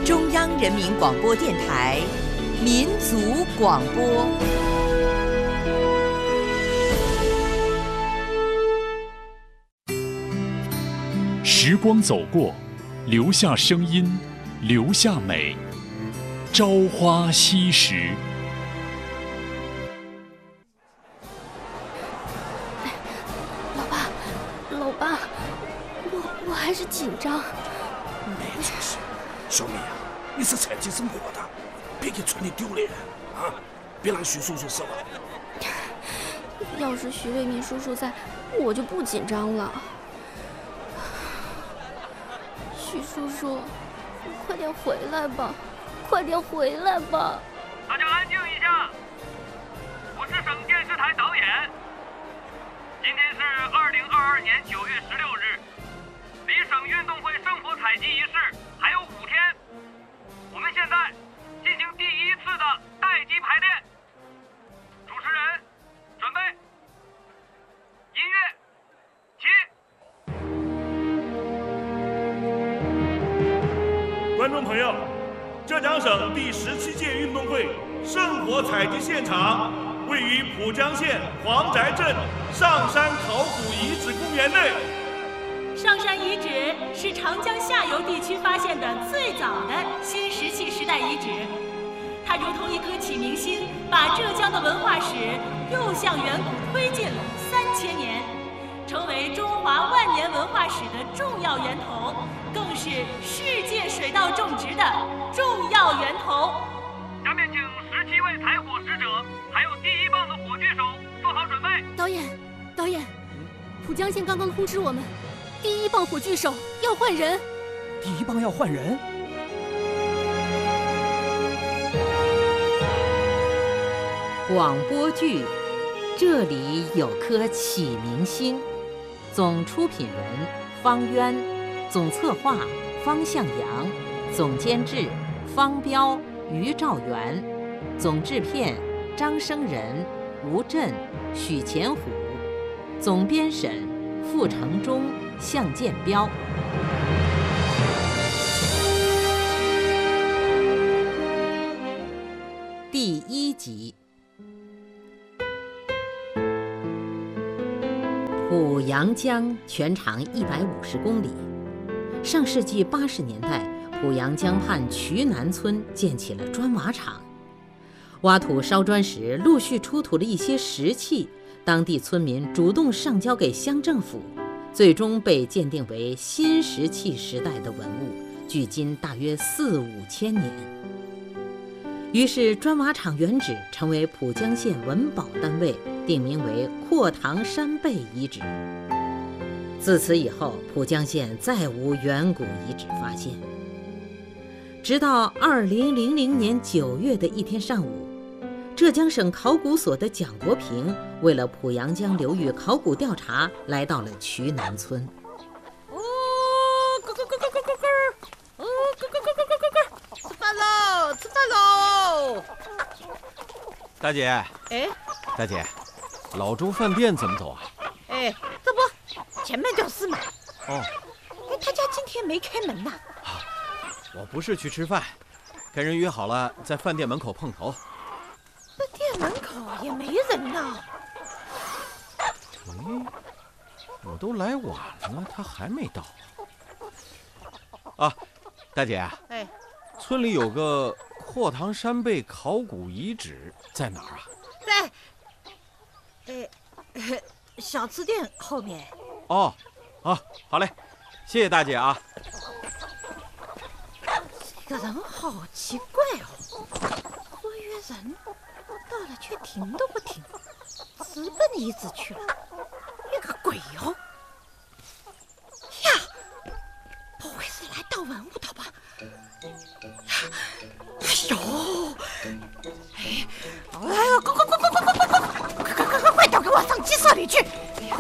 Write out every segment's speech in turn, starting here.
中央人民广播电台民族广播。 时光走过，留下声音，留下美。朝花夕拾。 老爸，我还是紧张。 没出息，小美啊，你是采集生活的，别给村里丢脸啊！别让徐叔叔失望。 要是徐卫民叔叔在，我就不紧张了。徐叔叔，你快点回来吧，快点回来吧！ 大家安静一下，我是省电视台导演。今天是2022年9月16日，离省运动会圣火采集仪式还有5天。我们现在进行第1次的待机排练。主持人，准备，音乐，起。 观众朋友，浙江省第17届运动会圣火采集现场位于浦江县黄宅镇上山考古遗址公园内。 上山遗址是长江下游地区发现的最早的新石器时代遗址，它如同一颗启明星，把浙江的文化史又向远古推进了3000年，成为中华万年文化史的重要源头，更是世界水稻种植的重要源头。 下面请17位采火使者，还有第1棒的火炬手做好准备。 导演，浦江县刚刚通知我们，第1棒火炬手要换人。 第1棒要换人？ 广播剧《这里有颗启明星》，总出品人方渊，总策划方向阳，总监制方彪、于兆元，总制片张生仁、吴震、许前虎，总编审傅成忠、向建彪。第1集。浦阳江全长150公里。上世纪80年代，浦阳江畔渠南村建起了砖瓦厂。挖土烧砖时，陆续出土了一些石器，当地村民主动上交给乡政府，最终被鉴定为新石器时代的文物，距今大约4、5千年。于是砖瓦厂原址成为浦江县文保单位，定名为阔塘山背遗址。自此以后，浦江县再无远古遗址发现。直到2000年9月的一天上午，浙江省考古所的蒋国平为了浦阳江流域考古调查，来到了渠南村。 吃饭喽！ 大姐，大姐，老周饭店怎么走啊？ 这不前面就是嘛。 哦， 他家今天没开门呐。 我不是去吃饭，跟人约好了在饭店门口碰头。 这店门口也没人呐。 我都来晚了，他还没到。啊，大姐，村里有个阔塘山背考古遗址，在哪儿啊？ 在小吃店后面。 哦，好嘞，谢谢大姐啊。 这个人好奇怪哦，说约人，到了却停都不停，直奔遗址去了。一个鬼哦！呀，不会是来盗文物的吧？哎呦！快都给我上鸡舍里去！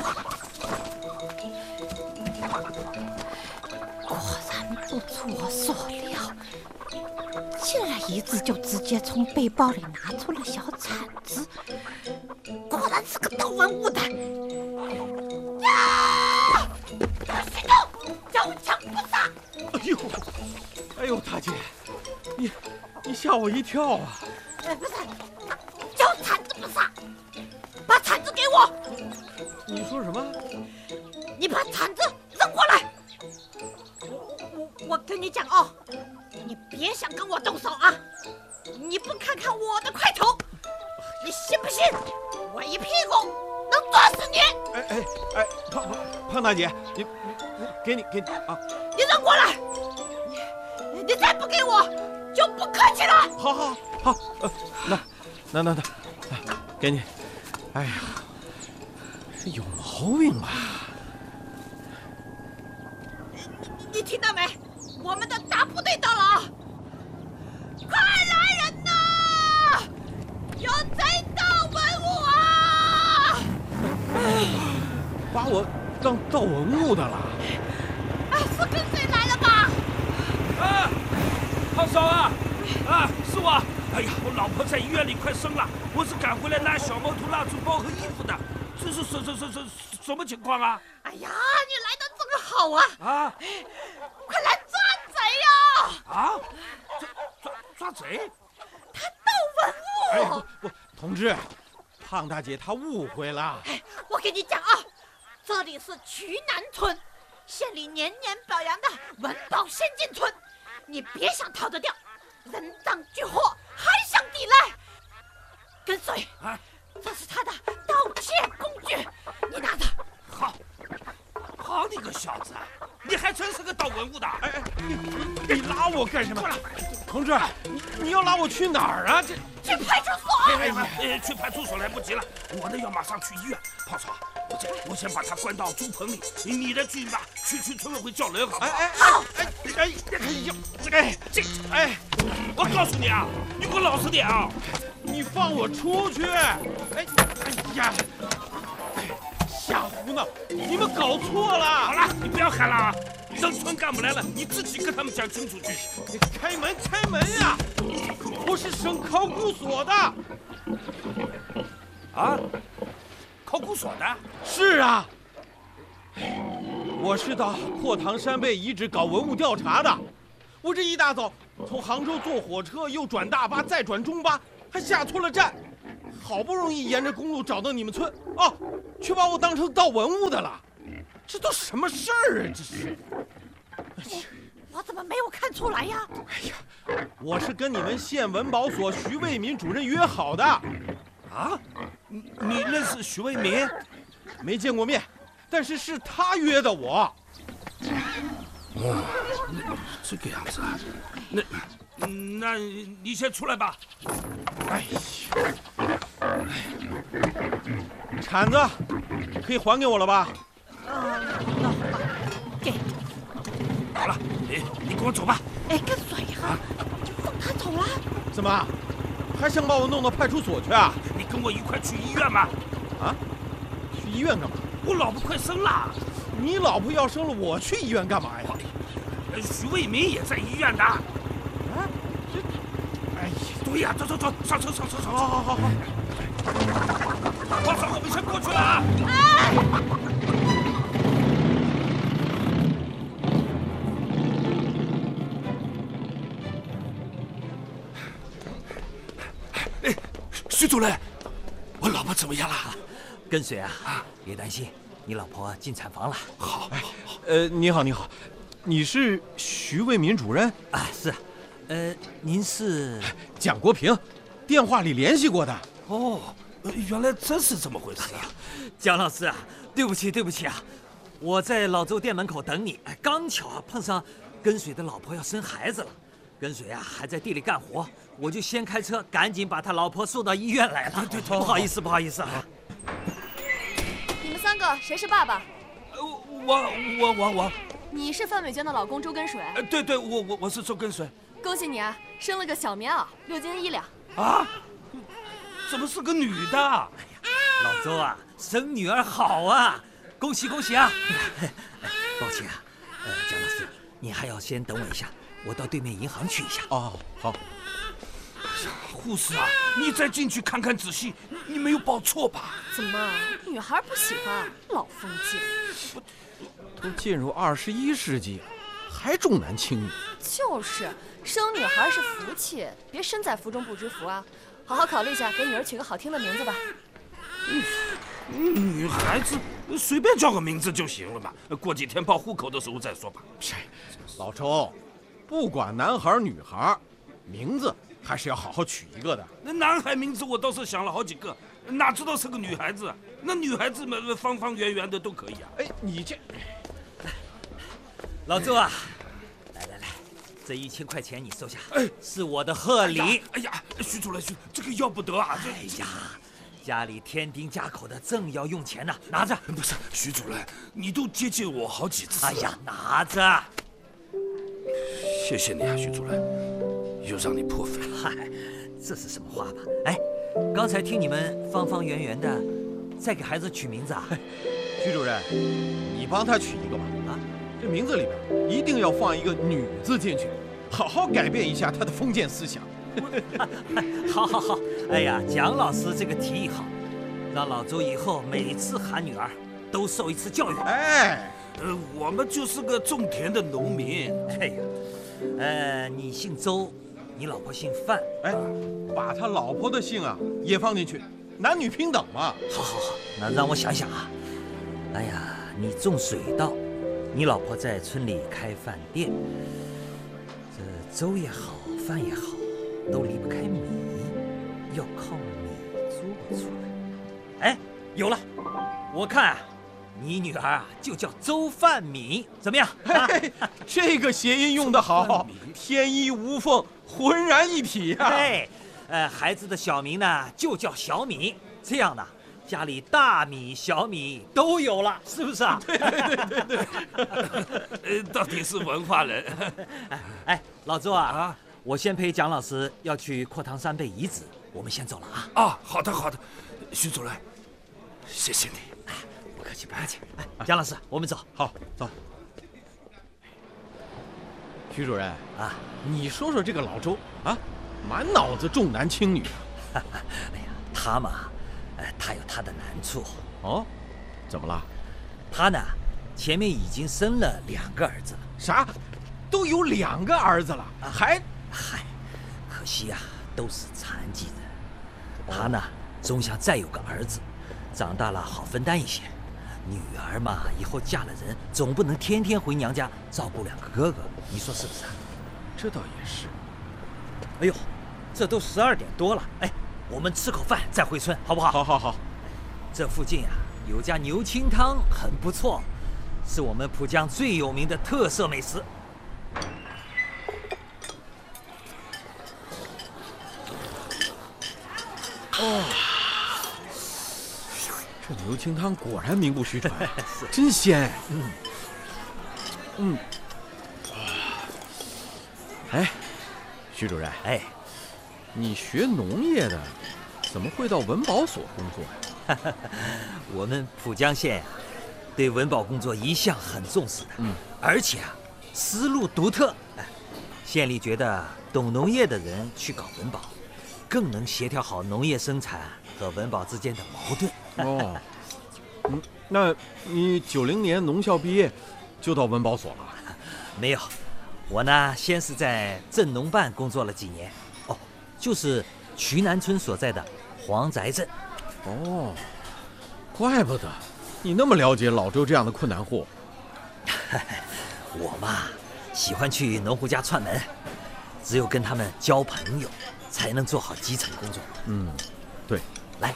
果然不出我所料，进了遗址就直接从背包里拿出了小铲子，果然是个盗文物的。呀！谁动？叫强不杀！ 哎呦，大姐， 你吓我一跳啊！ 不是，叫铲子不是，把铲子给我！ 你说什么？ 你把铲子扔过来！我跟你讲哦，你别想跟我动手啊！你不看看我的块头，你信不信我一屁股能撞死你？ 哎，胖大姐，你给你啊！ 你扔过来！你再不给我，就不客气了。 好，那，给你。哎呀，这有毛病吧？ 你听到没？我们的大部队到了啊！快来人呐！有贼盗文物啊！ 把我当盗文物的了？ 是跟谁来了吧？ 胖嫂啊，是我。哎呀，我老婆在医院里快生了，我是赶回来拿小毛头、蜡烛包和衣服的。这是什么情况啊？ 哎呀，你来的正好啊！快来抓贼呀！ 抓贼？ 他盗文物！ 不，同志，胖大姐她误会了。 我跟你讲啊，这里是渠南村，县里年年表扬的文保先进村，你别想逃得掉，人赃俱获，还想抵赖？跟随，这是他的盗窃工具，你拿着。 好你个小子，你还真是个盗文物的！ 你拉我干什么？同志，你要拉我去哪儿啊？ 去派出所！ 去派出所来不及了，我呢要马上去医院。胖嫂，我先把他关到猪棚里，你呢去村委会叫人，好不好？我告诉你啊，你给我老实点啊！ 你放我出去！瞎胡闹！你们搞错了！ 好了，你不要喊了啊！等村干部来了，你自己跟他们讲清楚去。 你开门呀！我是省考古所的。 考古所的？ 是啊。我是到破塘山背遗址搞文物调查的。我这一大早从杭州坐火车，又转大巴，再转中巴，还下错了站。好不容易沿着公路找到你们村，却把我当成盗文物的了，这都什么事儿啊？这是， 我怎么没有看出来呀？ 我是跟你们县文保所徐卫民主任约好的。 你认识徐卫民？ 没见过面，但是是他约的我。 这个样子啊，那你先出来吧。 铲子可以还给我了吧？ 那好吧，给。 好了，你跟我走吧。 跟随哈，就放他走了。 怎么，还想把我弄到派出所去啊？ 你跟我一块去医院吧。 去医院干嘛？ 我老婆快生了。 你老婆要生了，我去医院干嘛呀？ 徐卫民也在医院的。对呀，走，上车。好。胖嫂，我们先过去了啊！徐主任，我老婆怎么样了？ 跟随啊，别担心，你老婆进产房了。 好。 你好，你是徐卫民主任？ 是。您是蒋国平，电话里联系过的。 原来真是这么回事啊！ 蒋老师啊，对不起啊，我在老周店门口等你，刚巧碰上跟随的老婆要生孩子了，跟随啊还在地里干活，我就先开车赶紧把他老婆送到医院来了。对，不好意思啊。 你们3个谁是爸爸？ 我。 你是范美娟的老公周根水？ 对，我是周根水。 恭喜你啊，生了个小棉袄，6斤1两。 怎么是个女的？ 老周啊，生女儿好啊，恭喜啊！抱歉啊，蒋老师，你还要先等我一下，我到对面银行去一下。 好。 护士啊，你再进去看看仔细，你没有报错吧？ 怎么，女孩不喜欢？老封建。 都进入21世纪了，还重男轻女。 就是，生女孩是福气，别身在福中不知福啊！好好考虑一下，给女儿取个好听的名字吧。 女孩子随便叫个名字就行了嘛，过几天报户口的时候再说吧。 老周，不管男孩女孩，名字还是要好好取一个的。 那男孩名字我倒是想了好几个，哪知道是个女孩子？那女孩子们方方圆圆的都可以啊。 哎，你这， 老周啊，来，这1000块钱你收下，是我的贺礼。 哎呀，徐主任，这个要不得啊！ 哎呀，家里添丁加口的，正要用钱呢，拿着。 不是，徐主任，你都接济我好几次。 哎呀，拿着。 谢谢你啊，徐主任，又让你破费。 嗨，这是什么话吧？哎，刚才听你们方方圆圆的，在给孩子取名字啊？ 徐主任，你帮他取一个吧。啊，这名字里边一定要放一个女字进去，好好改变一下他的封建思想。 好，哎呀，蒋老师这个提议好，让老周以后每次喊女儿都受一次教育。 哎， 我们就是个种田的农民。 哎呀，你姓周，你老婆姓范， 哎，把他老婆的姓啊也放进去，男女平等嘛。 好，那让我想想啊。哎呀，你种水稻，你老婆在村里开饭店，这粥也好，饭也好，都离不开米，要靠米做出来。哎，有了，我看啊，你女儿啊就叫周饭米，怎么样？ 这个谐音用得好，天衣无缝，浑然一体啊！ 对，孩子的小名呢就叫小米，这样呢，家里大米小米都有了，是不是啊？ 对，到底是文化人。 哎，老周啊，我先陪蒋老师要去阔堂山背遗址，我们先走了啊。 啊，好的，徐主任，谢谢你。 不客气，不客气。哎，蒋老师，我们走。 好，走。徐主任啊，你说说这个老周啊，满脑子重男轻女啊。 哎呀，他嘛，他有他的难处。 哦，怎么了？ 他呢，前面已经生了2个儿子了。 啥？都有2个儿子了，还？ 嗨，可惜啊，都是残疾人。他呢，总想再有个儿子，长大了好分担一些。女儿嘛，以后嫁了人，总不能天天回娘家照顾2个哥哥，你说是不是啊？ 这倒也是。 哎呦，这都12点多了，哎，我们吃口饭再回村，好不好？ 好。 这附近啊，有家牛清汤很不错，是我们浦江最有名的特色美食。 哦。这牛清汤果然名不虚传，真鲜。哎，徐主任， 哎， 你学农业的，怎么会到文保所工作呀？ 我们浦江县呀，对文保工作一向很重视的，而且啊，思路独特。县里觉得懂农业的人去搞文保，更能协调好农业生产和文保之间的矛盾。 哦，那你90年农校毕业就到文保所了？ 没有，我呢先是在镇农办工作了几年，就是渠南村所在的黄宅镇。 哦，怪不得你那么了解老周这样的困难户。 我嘛，喜欢去农户家串门，只有跟他们交朋友，才能做好基层工作。 对， 来，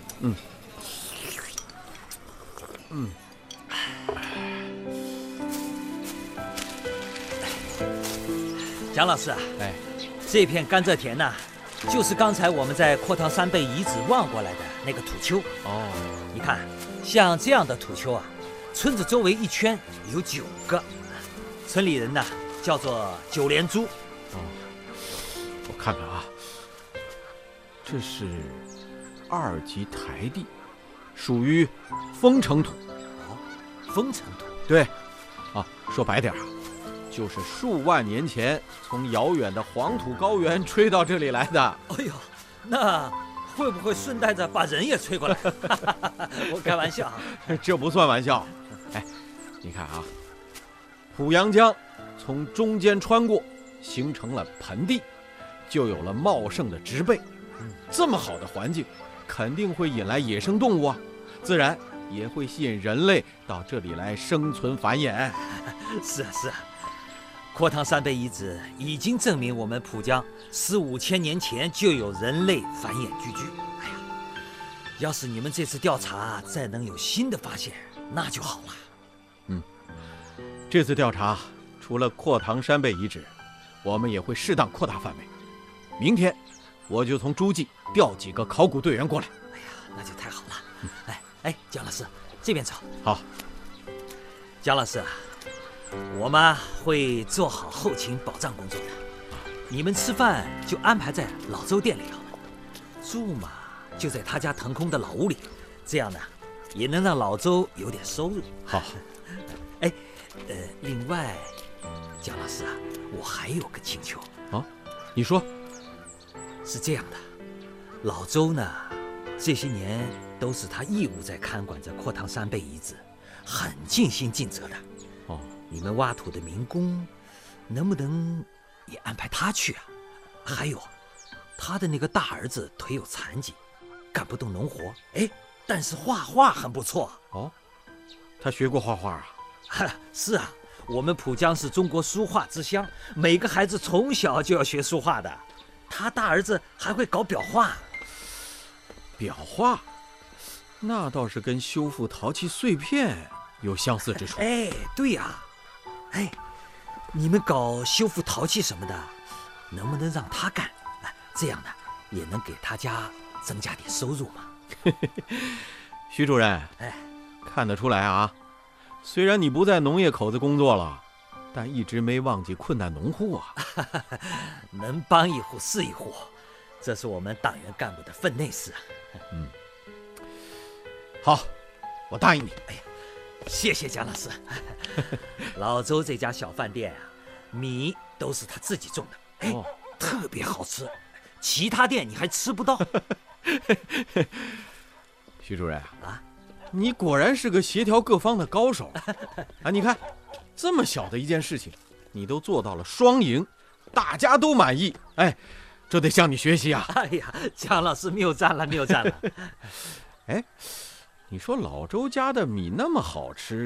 蒋老师啊，这片甘蔗田呢，就是刚才我们在阔堂山背遗址望过来的那个土丘。你看，像这样的土丘啊，村子周围一圈有9个，村里人呢叫做9连珠。 我看看啊，这是2级台地，属于封城土。 封城土？ 对，说白点啊，就是数万年前从遥远的黄土高原吹到这里来的。 哎呦，那会不会顺带着把人也吹过来？我开玩笑。 这不算玩笑。哎，你看啊，濮阳江从中间穿过，形成了盆地，就有了茂盛的植被。这么好的环境，肯定会引来野生动物啊，自然也会吸引人类到这里来生存繁衍。 是啊，是啊。阔堂山碑遗址已经证明，我们浦江4、5千年前就有人类繁衍聚居。哎呀，要是你们这次调查再能有新的发现，那就好了。 这次调查除了阔堂山碑遗址，我们也会适当扩大范围。明天我就从诸暨调几个考古队员过来。 哎呀，那就太好了。哎，姜老师，这边走。 好。 姜老师，我们会做好后勤保障工作的。你们吃饭就安排在老周店里好了，住嘛就在他家腾空的老屋里，这样呢也能让老周有点收入。 好。 另外，姜老师啊，我还有个请求啊，你说。 是这样的，老周呢，这些年都是他义务在看管着阔堂山碑遗址，很尽心尽责的。 哦， 你们挖土的民工，能不能也安排他去啊？还有，他的那个大儿子腿有残疾，干不动农活，但是画画很不错。 哦，他学过画画啊？ 是啊，我们浦江是中国书画之乡，每个孩子从小就要学书画的。他大儿子还会搞裱画。 裱画，那倒是跟修复陶器碎片有相似之处。 对呀。你们搞修复陶器什么的，能不能让他干？这样呢，也能给他家增加点收入嘛。 徐主任，看得出来啊，虽然你不在农业口子工作了，但一直没忘记困难农户啊。 能帮一户是一户，这是我们党员干部的分内事啊。 好，我答应你。 谢谢姜老师。老周这家小饭店啊，米都是他自己种的，特别好吃，其他店你还吃不到。 徐主任啊，你果然是个协调各方的高手啊！你看，这么小的一件事情，你都做到了双赢，大家都满意。这得向你学习啊！ 哎呀，姜老师谬赞了，谬赞了。 你说老周家的米那么好吃，